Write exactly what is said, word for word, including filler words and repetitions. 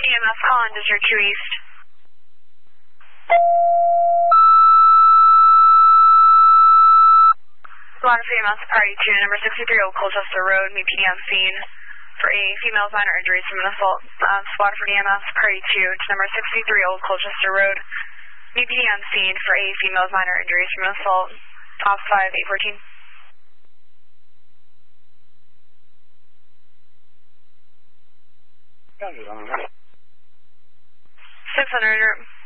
E M S calling District two East. Long E M S Party two, number sixty-three Old Colchester Road, meet P D on scene for a female with minor injuries from an assault. Um, Waterford E M S Party two to number sixty-three Old Colchester Road, meet P D on scene for a female with minor injuries from an assault. Off five eight fourteen. six hundred.